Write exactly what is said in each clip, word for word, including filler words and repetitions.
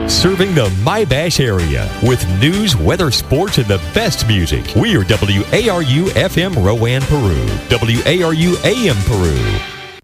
Serving the My-Bash area with news, weather, sports, and the best music. We are W A R U F M Rowan, Peru. W A R U A M Peru.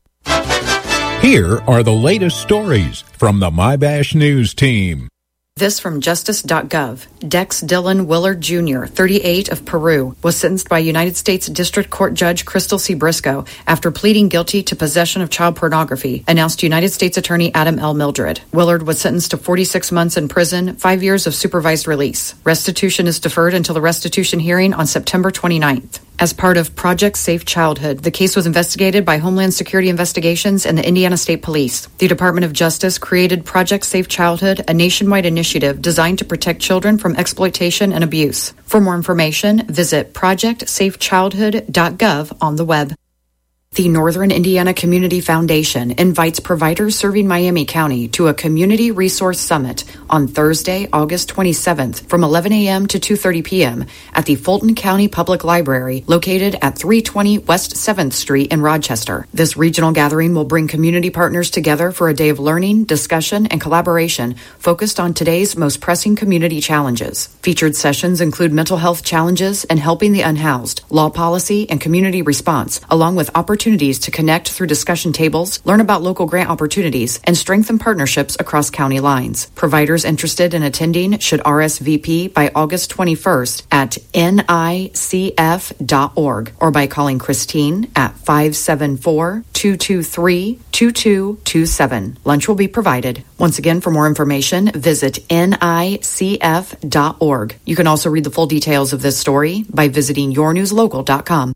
Here are the latest stories from the My-Bash News team. This from justice dot gov. Dex Dillon Willard Junior, thirty-eight, of Peru, was sentenced by United States District Court Judge Crystal C. Briscoe after pleading guilty to possession of child pornography, announced United States Attorney Adam L. Mildred. Willard was sentenced to forty-six months in prison, five years of supervised release. Restitution is deferred until the restitution hearing on September twenty-ninth. As part of Project Safe Childhood, the case was investigated by Homeland Security Investigations and the Indiana State Police. The Department of Justice created Project Safe Childhood, a nationwide initiative designed to protect children from exploitation and abuse. For more information, visit project safe childhood dot gov on the web. The Northern Indiana Community Foundation invites providers serving Miami County to a Community Resource Summit on Thursday, August twenty-seventh from eleven a.m. to two thirty p.m. at the Fulton County Public Library located at three twenty West seventh Street in Rochester. This regional gathering will bring community partners together for a day of learning, discussion, and collaboration focused on today's most pressing community challenges. Featured sessions include mental health challenges and helping the unhoused, law policy, and community response, along with opportunities Opportunities to connect through discussion tables, learn about local grant opportunities, and strengthen partnerships across county lines. Providers interested in attending should R S V P by August twenty-first at N I C F dot org or by calling Christine at five seven four, two two three, two two two seven. Lunch will be provided. Once again, for more information, visit N I C F dot org. You can also read the full details of this story by visiting your news local dot com.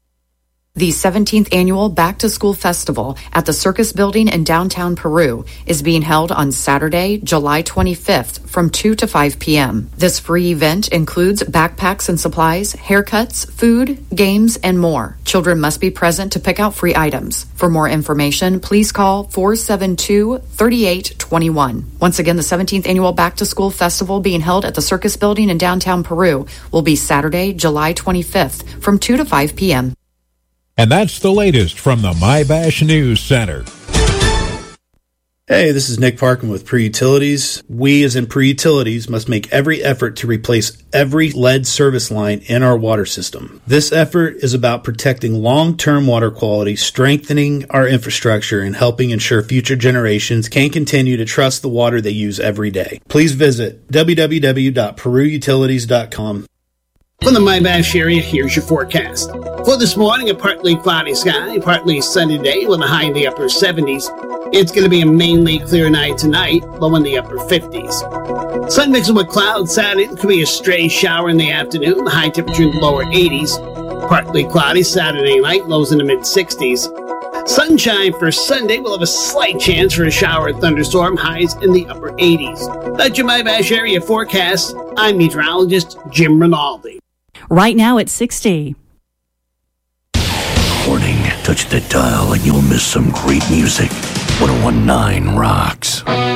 The seventeenth Annual Back to School Festival at the Circus Building in downtown Peru is being held on Saturday, July twenty-fifth from two to five p.m. This free event includes backpacks and supplies, haircuts, food, games, and more. Children must be present to pick out free items. For more information, please call four seven two, three eight two one. Once again, the seventeenth Annual Back to School Festival being held at the Circus Building in downtown Peru will be Saturday, July twenty-fifth from two to five p.m. And that's the latest from the My-Bash News Center. Hey, this is Nick Parkin with Pre-Utilities. We, as in Pre-Utilities, must make every effort to replace every lead service line in our water system. This effort is about protecting long-term water quality, strengthening our infrastructure, and helping ensure future generations can continue to trust the water they use every day. Please visit w w w dot peru utilities dot com. From the My-Bash area, here's your forecast. For this morning, a partly cloudy sky, partly sunny day with a high in the upper seventies. It's going to be a mainly clear night tonight, low in the upper fifties. Sun mixing with clouds Saturday. There could be a stray shower in the afternoon, high temperature in the lower eighties. Partly cloudy Saturday night, lows in the mid-sixties. Sunshine for Sunday. We'll have a slight chance for a shower or thunderstorm, highs in the upper eighties. That's your My-Bash area forecast. I'm meteorologist Jim Rinaldi. Right now at sixty. Warning, touch the dial and you'll miss some great music. one oh one point nine rocks.